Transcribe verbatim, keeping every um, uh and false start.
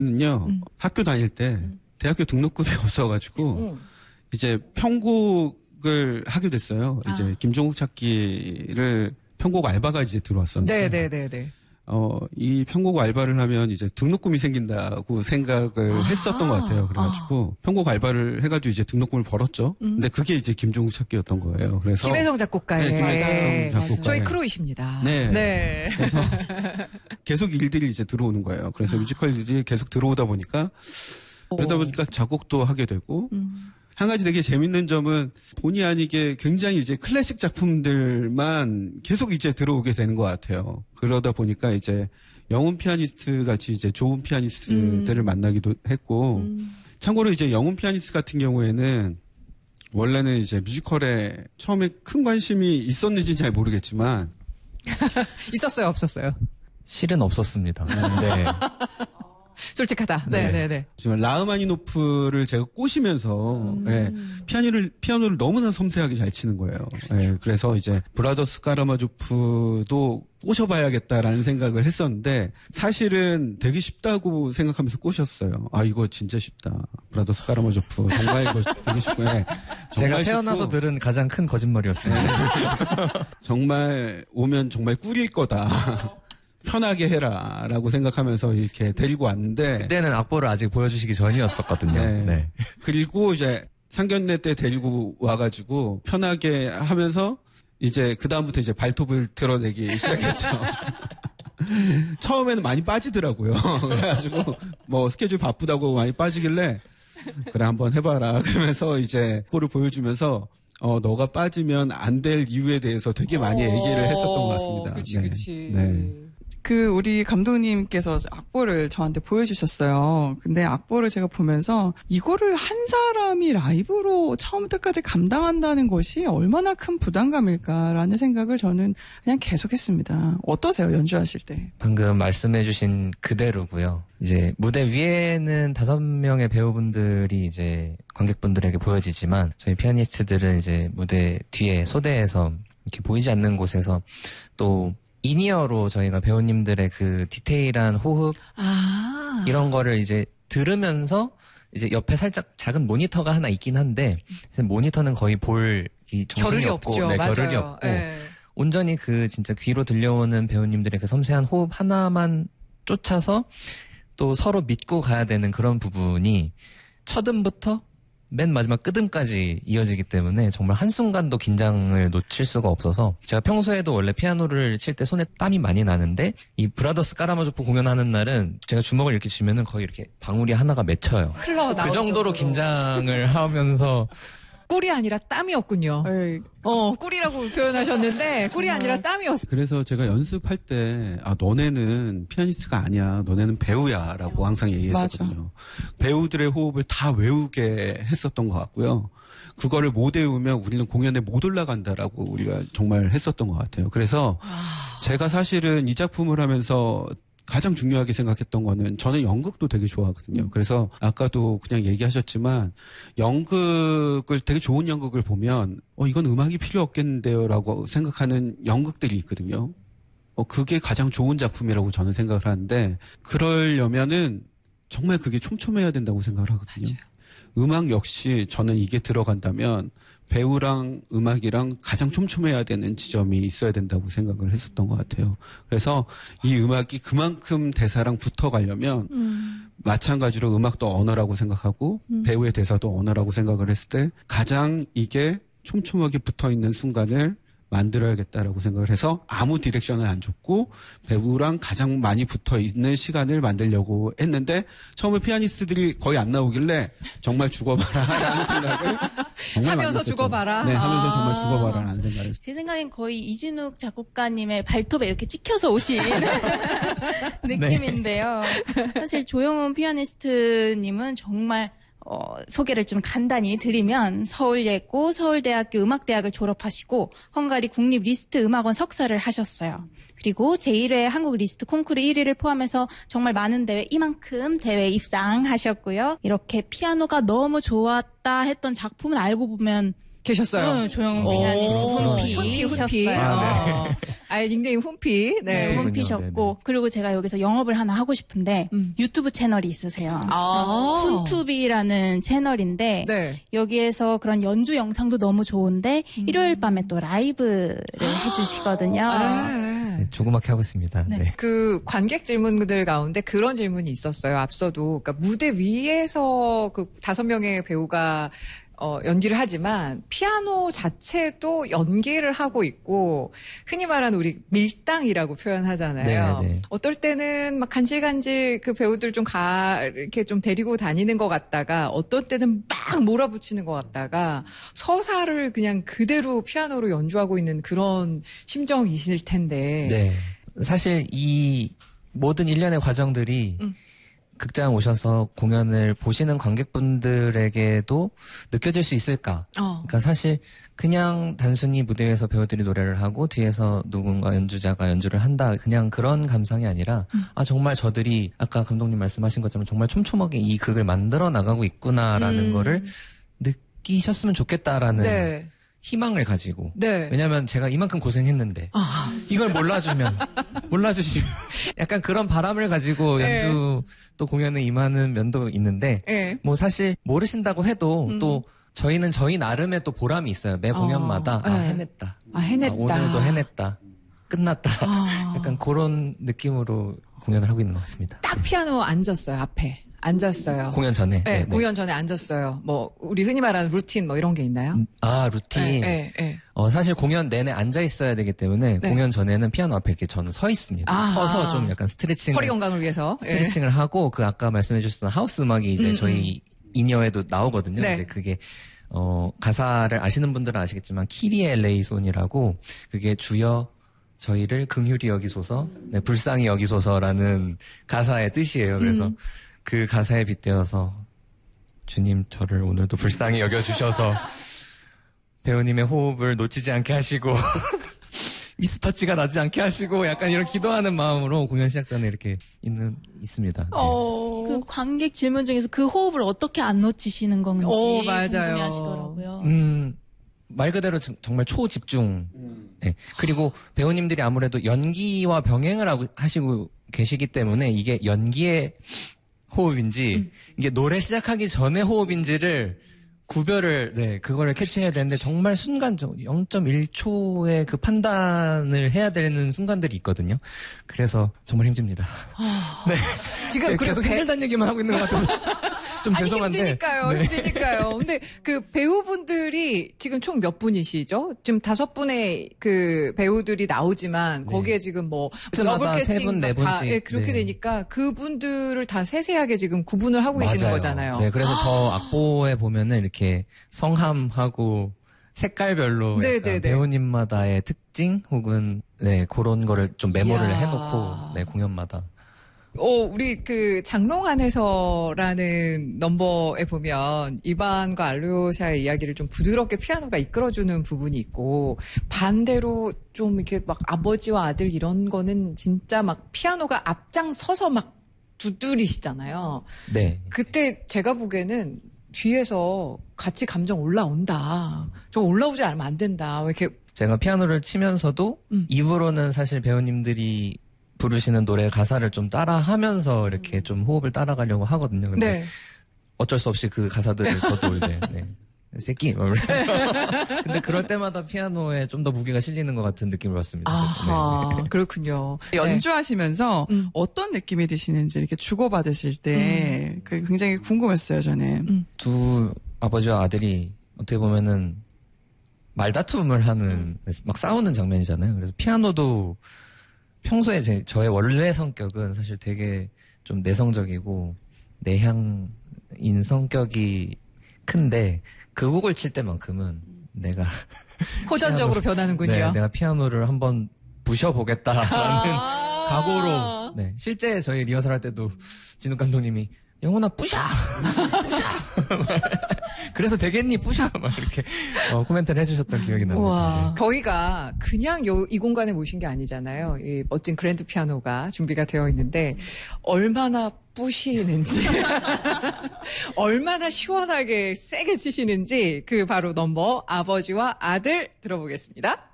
는요 음. 학교 다닐 때 음. 대학교 등록금이 없어가지고 음. 이제 편곡을 하게 됐어요. 아. 이제 김종국 찾기를 편곡 알바가 이제 들어왔었는데. 네네네네. 어, 이 편곡 알바를 하면 이제 등록금이 생긴다고 생각을 아~ 했었던 것 같아요. 그래가지고 아~ 편곡 알바를 해가지고 이제 등록금을 벌었죠. 음. 근데 그게 이제 김종국 찾기였던 거예요. 그래서 김혜성 작곡가의 네, 김혜성 작곡가 저희 크루이십니다. 네. 네. 그래서 계속 일들이 이제 들어오는 거예요. 그래서 아~ 뮤지컬 일들이 계속 들어오다 보니까 그러다 보니까 작곡도 하게 되고. 음. 한 가지 되게 재밌는 점은 본의 아니게 굉장히 이제 클래식 작품들만 계속 이제 들어오게 되는 것 같아요. 그러다 보니까 이제 영훈 피아니스트 같이 이제 좋은 피아니스트들을 음. 만나기도 했고, 음. 참고로 이제 영훈 피아니스트 같은 경우에는 원래는 이제 뮤지컬에 처음에 큰 관심이 있었는지는 잘 모르겠지만 있었어요, 없었어요? 실은 없었습니다. 네. 솔직하다. 네, 네, 네. 지금 라흐마니노프를 제가 꼬시면서 음. 네, 피아노를 피아노를 너무나 섬세하게 잘 치는 거예요. 네, 그래서 이제 브라더스 카라마조프도 꼬셔봐야겠다라는 생각을 했었는데 사실은 되게 쉽다고 생각하면서 꼬셨어요. 아 이거 진짜 쉽다. 브라더스 카라마조프 정말 이거 되게 쉽고 네, 제가 태어나서 쉽고, 들은 가장 큰 거짓말이었습니다. 네. 정말 오면 정말 꿀일 거다. 편하게 해라라고 생각하면서 이렇게 데리고 왔는데 그때는 악보를 아직 보여주시기 전이었었거든요. 네. 네. 그리고 이제 상견례 때 데리고 와가지고 편하게 하면서 이제 그 다음부터 이제 발톱을 드러내기 시작했죠. 처음에는 많이 빠지더라고요. 그래가지고 뭐 스케줄 바쁘다고 많이 빠지길래 그래 한번 해봐라 그러면서 이제 악보를 보여주면서 어 너가 빠지면 안 될 이유에 대해서 되게 많이 얘기를 했었던 것 같습니다. 그치 네. 그치. 네. 그 우리 감독님께서 악보를 저한테 보여주셨어요. 근데 악보를 제가 보면서 이거를 한 사람이 라이브로 처음부터까지 감당한다는 것이 얼마나 큰 부담감일까라는 생각을 저는 그냥 계속했습니다. 어떠세요, 연주하실 때? 방금 말씀해주신 그대로고요. 이제 무대 위에는 다섯 명의 배우분들이 이제 관객분들에게 보여지지만 저희 피아니스트들은 이제 무대 뒤에 소대에서 이렇게 보이지 않는 곳에서 또 인이어로 저희가 배우님들의 그 디테일한 호흡 아~ 이런 거를 이제 들으면서 이제 옆에 살짝 작은 모니터가 하나 있긴 한데 모니터는 거의 볼 정신이 없고 없죠. 네, 맞아요. 겨를이 없고 네. 온전히 그 진짜 귀로 들려오는 배우님들의 그 섬세한 호흡 하나만 쫓아서 또 서로 믿고 가야 되는 그런 부분이 첫 음부터 맨 마지막 끄듬까지 이어지기 때문에 정말 한순간도 긴장을 놓칠 수가 없어서 제가 평소에도 원래 피아노를 칠 때 손에 땀이 많이 나는데 이 브라더스 카라마조프 공연하는 날은 제가 주먹을 이렇게 쥐면은 거의 이렇게 방울이 하나가 맺혀요. 흘러나오죠. 그 정도로 긴장을 하면서 꿀이 아니라 땀이었군요. 에이. 어, 꿀이라고 표현하셨는데 꿀이 아니라 땀이었어. 그래서 제가 연습할 때 아, 너네는 피아니스트가 아니야. 너네는 배우야라고 항상 얘기했었거든요. 맞아. 배우들의 호흡을 다 외우게 했었던 것 같고요. 그거를 못 외우면 우리는 공연에 못 올라간다라고 우리가 정말 했었던 것 같아요. 그래서 아... 제가 사실은 이 작품을 하면서 가장 중요하게 생각했던 거는 저는 연극도 되게 좋아하거든요. 그래서 아까도 그냥 얘기하셨지만 연극을 되게 좋은 연극을 보면 어 이건 음악이 필요 없겠는데요라고 생각하는 연극들이 있거든요. 어 그게 가장 좋은 작품이라고 저는 생각을 하는데 그러려면은 정말 그게 촘촘해야 된다고 생각을 하거든요. 맞아요. 음악 역시 저는 이게 들어간다면 배우랑 음악이랑 가장 촘촘해야 되는 지점이 있어야 된다고 생각을 했었던 것 같아요. 그래서 이 음악이 그만큼 대사랑 붙어가려면 음. 마찬가지로 음악도 언어라고 생각하고 음. 배우의 대사도 언어라고 생각을 했을 때 가장 이게 촘촘하게 붙어있는 순간을 만들어야겠다라고 생각을 해서 아무 디렉션을 안 줬고 배우랑 가장 많이 붙어있는 시간을 만들려고 했는데 처음에 피아니스트들이 거의 안 나오길래 정말 죽어봐라 라는 생각을 정말 하면서 죽어봐라? 네, 하면서 아~ 정말 죽어봐라 라는 생각을 했어요. 제 생각엔 거의 이진욱 작곡가님의 발톱에 이렇게 찍혀서 오신 느낌인데요. 네. 사실 조영훈 피아니스트님은 정말 어, 소개를 좀 간단히 드리면 서울예고 서울대학교 음악대학을 졸업하시고 헝가리 국립 리스트 음악원 석사를 하셨어요. 그리고 제일 회 한국 리스트 콩쿠르 일 위를 포함해서 정말 많은 대회 이만큼 대회 입상하셨고요. 이렇게 피아노가 너무 좋았다 했던 작품은 알고 보면 계셨어요. 응, 조영훈 피아니스트 훈피 훈피 훈피. 아, 네. 아, 닉네임 훈피. 네. 네, 훈피셨고 그리고 제가 여기서 영업을 하나 하고 싶은데 음. 유튜브 채널이 있으세요. 아. 훈투비라는 채널인데 네. 여기에서 그런 연주 영상도 너무 좋은데 음. 일요일 밤에 또 라이브를 아. 해주시거든요. 네, 조그맣게 하고 있습니다. 네. 네. 그 관객 질문들 가운데 그런 질문이 있었어요. 앞서도 그러니까 무대 위에서 그 다섯 명의 배우가 어, 연기를 하지만 피아노 자체도 연기를 하고 있고 흔히 말하는 우리 밀당이라고 표현하잖아요. 네네. 어떨 때는 막 간질간질 그 배우들 좀 가 이렇게 좀 데리고 다니는 것 같다가 어떨 때는 막 몰아붙이는 것 같다가 서사를 그냥 그대로 피아노로 연주하고 있는 그런 심정이실 텐데. 네. 사실 이 모든 일련의 과정들이 음. 극장 오셔서 공연을 보시는 관객분들에게도 느껴질 수 있을까? 어. 그러니까 사실 그냥 단순히 무대 위에서 배우들이 노래를 하고 뒤에서 누군가 연주자가 연주를 한다. 그냥 그런 감상이 아니라 음. 아 정말 저들이 아까 감독님 말씀하신 것처럼 정말 촘촘하게 이 극을 만들어 나가고 있구나라는 음. 거를 느끼셨으면 좋겠다라는 네. 희망을 가지고. 네. 왜냐면 제가 이만큼 고생했는데 아. 이걸 몰라주면 몰라주시면 약간 그런 바람을 가지고 네. 연주 또 공연에 임하는 면도 있는데 네. 뭐 사실 모르신다고 해도 음. 또 저희는 저희 나름의 또 보람이 있어요. 매 공연마다 어. 아 네. 해냈다. 아 해냈다. 아, 오늘도 해냈다. 끝났다. 아. 약간 그런 느낌으로 공연을 하고 있는 것 같습니다. 딱 피아노 앉았어요 앞에. 앉았어요. 공연 전에? 네, 네, 공연 전에 앉았어요. 뭐, 우리 흔히 말하는 루틴 뭐 이런 게 있나요? 아, 루틴? 네, 네, 네. 어, 사실 공연 내내 앉아 있어야 되기 때문에 네. 공연 전에는 피아노 앞에 이렇게 저는 서 있습니다. 아, 서서 좀 약간 스트레칭. 허리 건강을 위해서. 스트레칭을 네. 하고 그 아까 말씀해 주셨던 하우스 음악이 이제 음, 저희 음. 인여에도 나오거든요. 네. 이제 그게, 어, 가사를 아시는 분들은 아시겠지만 키리에 엘레이손이라고 그게 주여 저희를 긍휼히 여기소서, 네, 불쌍히 여기소서라는 가사의 뜻이에요. 그래서 음. 그 가사에 빗대어서 주님 저를 오늘도 불쌍히 여겨주셔서 배우님의 호흡을 놓치지 않게 하시고 미스터치가 나지 않게 하시고 약간 이런 기도하는 마음으로 공연 시작 전에 이렇게 있는 있습니다. 네. 어... 그 관객 질문 중에서 그 호흡을 어떻게 안 놓치시는 건지 오, 궁금해하시더라고요. 음, 말 그대로 정말 초집중. 네. 그리고 배우님들이 아무래도 연기와 병행을 하고 하시고 계시기 때문에 이게 연기의 호흡인지 음. 이게 노래 시작하기 전에 호흡인지를 구별을 네 그거를 캐치해야 되는데 정말 순간적으로 영 점 일 초의 그 판단을 해야 되는 순간들이 있거든요. 그래서 정말 힘듭니다. 아... 네 지금 네, 계속 배... 힘들다는 얘기만 하고 있는 것 같아서 좀 아니, 죄송한데 힘드니까요. 네. 힘드니까요. 근데 그 배우분들이 지금 총 몇 분이시죠? 지금 다섯 분의 그 배우들이 나오지만 네. 거기에 지금 뭐 더블 캐스팅 세 분, 네 분씩 네, 그렇게 네. 되니까 그분들을 다 세세하게 지금 구분을 하고 맞아요. 계시는 거잖아요. 네, 그래서 저 악보에 보면은 이렇게 성함하고 색깔별로 배우님마다의 특징 혹은 네 그런 거를 좀 메모를 이야. 해놓고 네 공연마다. 어, 우리 그 장롱안에서라는 넘버에 보면 이반과 알료샤의 이야기를 좀 부드럽게 피아노가 이끌어주는 부분이 있고 반대로 좀 이렇게 막 아버지와 아들 이런 거는 진짜 막 피아노가 앞장서서 막 두드리시잖아요. 네. 그때 제가 보기에는 뒤에서 같이 감정 올라온다. 좀 올라오지 않으면 안 된다. 왜 이렇게 제가 피아노를 치면서도 음. 입으로는 사실 배우님들이 부르시는 노래 가사를 좀 따라하면서 이렇게 음. 좀 호흡을 따라가려고 하거든요. 근데 네. 어쩔 수 없이 그 가사들을 저도 이제 네. 새끼 근데 그럴 때마다 피아노에 좀 더 무게가 실리는 것 같은 느낌을 받습니다. 아 네. 그렇군요. 연주하시면서 네. 어떤 느낌이 드시는지 이렇게 주고받으실 때 음. 그게 굉장히 궁금했어요. 저는 음. 두 아버지와 아들이 어떻게 보면은 말다툼을 하는 막 싸우는 장면이잖아요. 그래서 피아노도 평소에 제, 저의 원래 성격은 사실 되게 좀 내성적이고 내향인 성격이 큰데 그 곡을 칠 때만큼은 내가 호전적으로 피아노, 변하는군요. 네, 내가 피아노를 한번 부셔보겠다라는 아~ 각오로 네, 실제 저희 리허설 할 때도 진욱 감독님이 영훈아 부셔! 부셔! 그래서 되겠니 부셔! 막 이렇게 어, 코멘트를 해주셨던 기억이 납니다. 와, 저희가 그냥 요, 이 공간에 모신 게 아니잖아요. 이 멋진 그랜드 피아노가 준비가 되어 있는데 얼마나 부시는지 얼마나 시원하게 세게 치시는지 그 바로 넘버 아버지와 아들 들어보겠습니다.